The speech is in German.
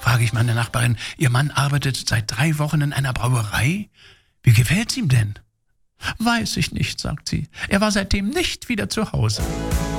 frage ich meine Nachbarin, Ihr Mann arbeitet seit 3 Wochen in einer Brauerei? Wie gefällt's ihm denn? Weiß ich nicht, sagt sie. Er war seitdem nicht wieder zu Hause.